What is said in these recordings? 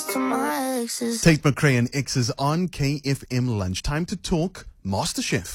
to my exes. Tate McRae and X's on KFM Lunch. Time to talk MasterChef.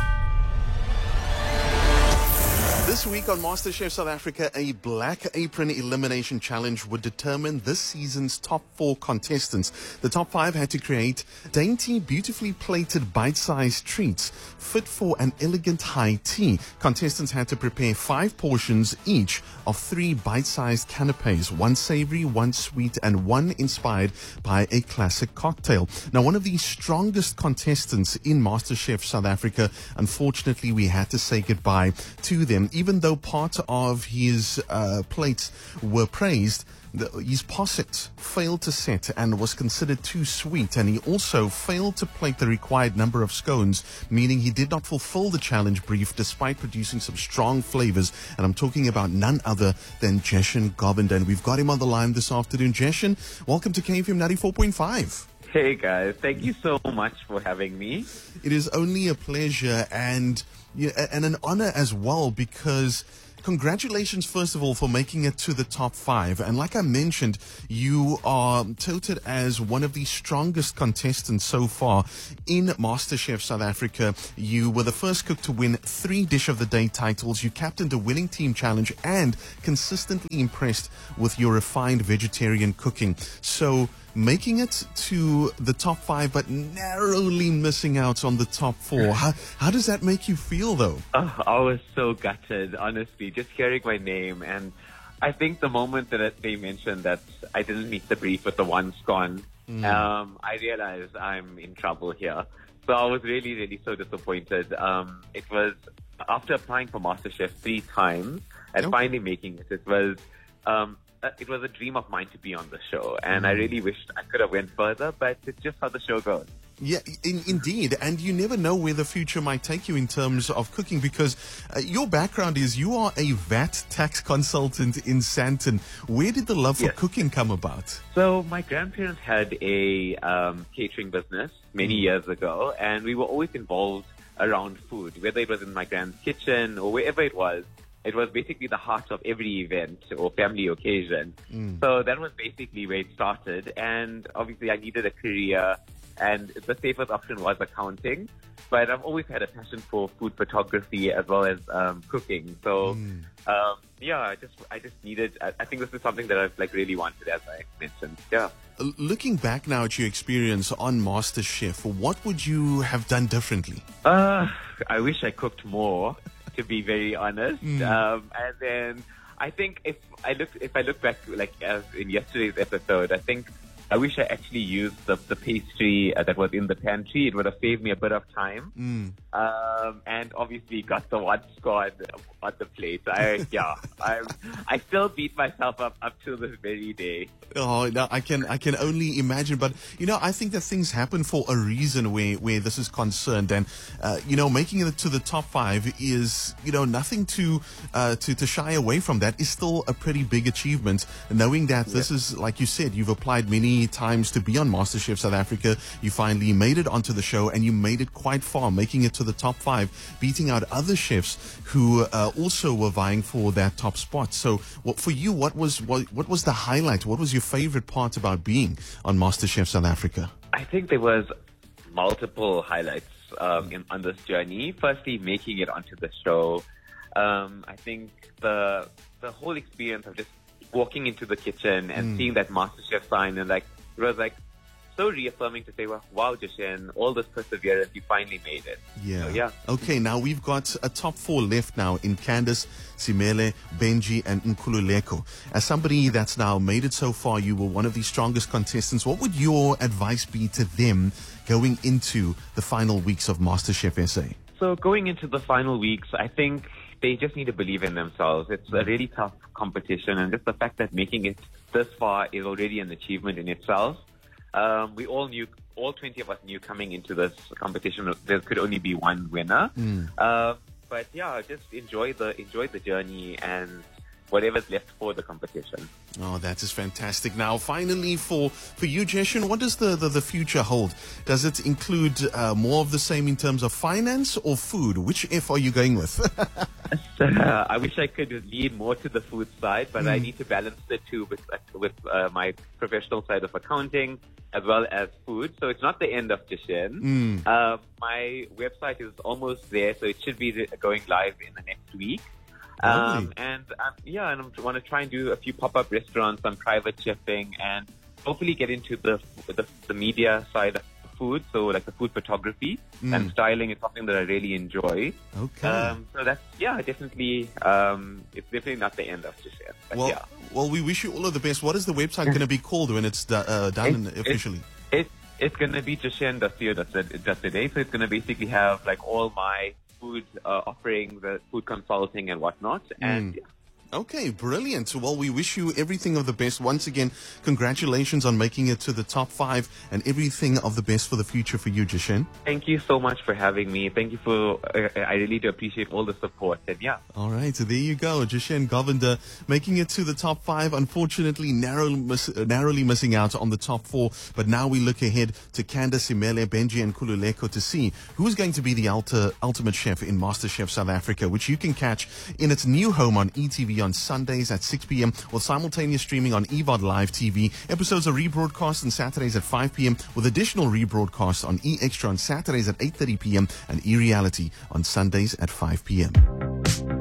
This week on MasterChef South Africa, a Black Apron Elimination Challenge would determine this season's top 4 contestants. The top 5 had to create dainty, beautifully plated, bite-sized treats fit for an elegant high tea. Contestants had to prepare 5 portions each of 3 bite-sized canapes, 1 savory, 1 sweet, and 1 inspired by a classic cocktail. Now, one of the strongest contestants in MasterChef South Africa, unfortunately, we had to say goodbye to them. Even though part of his plates were praised, his posset failed to set and was considered too sweet, and he also failed to plate the required number of scones, meaning he did not fulfill the challenge brief despite producing some strong flavors. And I'm talking about none other than Jeshen Govinda, and we've got him on the line this afternoon. Jeshen, welcome to KFM 94.5. Hey guys, thank you so much for having me. It is only a pleasure and an honor as well, because congratulations, first of all, for making it to the top 5. And like I mentioned, you are touted as one of the strongest contestants so far in MasterChef South Africa. You were the first cook to win 3 Dish of the Day titles. You captained a winning team challenge and consistently impressed with your refined vegetarian cooking. So making it to the top 5, but narrowly missing out on the top 4. How does that make you feel, though? I was so gutted, honestly, just hearing my name. And I think the moment that they mentioned that I didn't meet the brief with the 1 scone, I realized I'm in trouble here. So I was really, really so disappointed. It was after applying for MasterChef 3 times and finally making it. It was a dream of mine to be on the show, and I really wished I could have went further, but it's just how the show goes. Yeah, indeed. And you never know where the future might take you in terms of cooking, because your background is you are a VAT tax consultant in Sandton. Where did the love for cooking come about? So my grandparents had a catering business many years ago, and we were always involved around food, whether it was in my grand's kitchen or wherever it was. It was basically the heart of every event or family occasion. So that was basically where it started. And obviously I needed a career, and the safest option was accounting. But I've always had a passion for food photography as well as cooking. So I just needed, I think this is something that I've really wanted, as I mentioned. Yeah. Looking back now at your experience on MasterChef, what would you have done differently? I wish I cooked more, to be very honest. And then I think if I look back, as in yesterday's episode, I think I wish I actually used the pastry that was in the pantry. It would have saved me a bit of time. And obviously got the 1 score on the plate. I still beat myself up to this very day. Oh, no, I can only imagine. But, I think that things happen for a reason where this is concerned. And, making it to the top 5 is, nothing to shy away from. That is still a pretty big achievement. Knowing that this is, like you said, you've applied many times to be on MasterChef South Africa. You finally made it onto the show, and you made it quite far, making it to the top 5, beating out other chefs who also were vying for that top spot. So for you, what was the highlight? What was your favorite part about being on MasterChef South Africa? I think there was multiple highlights on this journey. Firstly, making it onto the show. I think the whole experience of just walking into the kitchen and seeing that MasterChef sign, and it was so reaffirming to say, well, wow, Jeshen, all this perseverance, you finally made it. Yeah. So, okay, now we've got a top 4 left now in Candace, Simele, Benji, and Nkululeko. As somebody that's now made it so far, you were one of the strongest contestants. What would your advice be to them going into the final weeks of MasterChef SA? So going into the final weeks, I think they just need to believe in themselves. It's a really tough competition, and just the fact that making it this far is already an achievement in itself. We all 20 of us knew coming into this competition there could only be 1 winner. But yeah, just enjoy the journey and whatever's left for the competition. Oh, that is fantastic. Now, finally, for you, Jeshen, what does the future hold? Does it include more of the same in terms of finance or food? Which F are you going with? So, I wish I could lean more to the food side, but I need to balance the two with my professional side of accounting as well as food. So it's not the end of Jishen. My website is almost there, so it should be going live in the next week. And I want to try and do a few pop-up restaurants, some private chefing, and hopefully get into the media side of food, so like the food photography and styling is something that I really enjoy. Okay. So that's definitely it's definitely not the end of Jishen. Well, we wish you all of the best. What is the website going to be called when it's done officially? It's going to be jishen.co.za. So it's going to basically have like all my food offerings, food consulting and whatnot, and. Okay, brilliant. Well, we wish you everything of the best. Once again, congratulations on making it to the top 5 and everything of the best for the future for you, Jishen. Thank you so much for having me. Thank you for, I really do appreciate all the support. And All right, so there you go. Jishen Govender making it to the top 5. Unfortunately, narrowly missing out on the top 4. But now we look ahead to Candace Imele, Benji and Kululeko to see who's going to be the ultimate chef in MasterChef South Africa, which you can catch in its new home on ETV on Sundays at 6 p.m. or simultaneous streaming on EVOD Live TV. Episodes are rebroadcast on Saturdays at 5 p.m. with additional rebroadcasts on E Extra on Saturdays at 8:30 p.m. and E Reality on Sundays at 5 p.m.